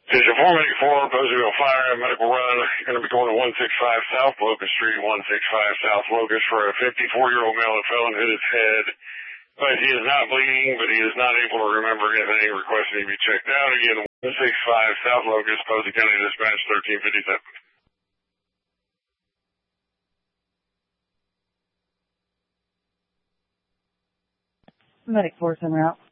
Station 4, Medic 4, Poseville Fire, medical run. Going to be going to 165 South Locust Street, 165 South Locust for a 54-year-old male that fell and hit his head. But he is not bleeding, but he is not able to remember anything. Requesting he be checked out. Again, 165 South Locust, Posey County Dispatch, 1357. Medic 4's en route.